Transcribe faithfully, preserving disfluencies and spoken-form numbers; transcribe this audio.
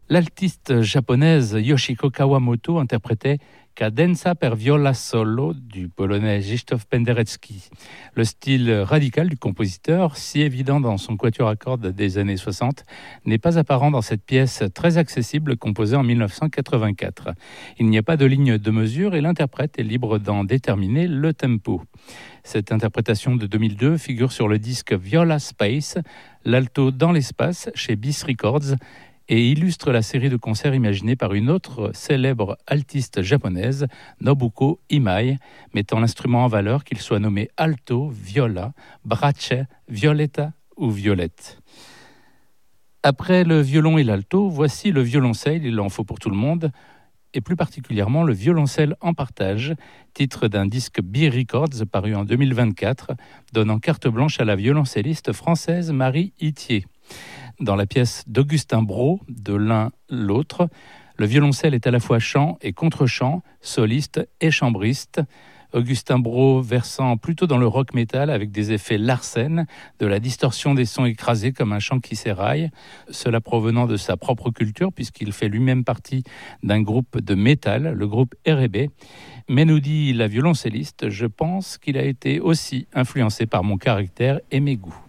L'altiste japonaise Yoshiko Kawamoto interprétait Cadenza per viola solo du polonais Krzysztof Penderecki. Le style radical du compositeur, si évident dans son quatuor à cordes des années soixante, n'est pas apparent dans cette pièce très accessible composée en dix-neuf cent quatre-vingt-quatre. Il n'y a pas de ligne de mesure et l'interprète est libre d'en déterminer le tempo. Cette interprétation de deux mille deux figure sur le disque Viola Space, l'alto dans l'espace chez Bis Records, et illustre la série de concerts imaginés par une autre célèbre altiste japonaise, Nobuko Imai, mettant l'instrument en valeur, qu'il soit nommé alto, viola, brace, violetta ou violette. Après le violon et l'alto, voici le violoncelle, il en faut pour tout le monde, et plus particulièrement le violoncelle en partage, titre d'un disque B Records paru en deux mille vingt-quatre, donnant carte blanche à la violoncelliste française Marie Itier. Dans la pièce d'Augustin Brault, de l'un l'autre, le violoncelle est à la fois chant et contre-chant, soliste et chambriste. Augustin Brault versant plutôt dans le rock metal avec des effets Larsen, de la distorsion des sons écrasés comme un chant qui s'éraille, cela provenant de sa propre culture puisqu'il fait lui-même partie d'un groupe de métal, le groupe R et B. Mais nous dit la violoncelliste, je pense qu'il a été aussi influencé par mon caractère et mes goûts.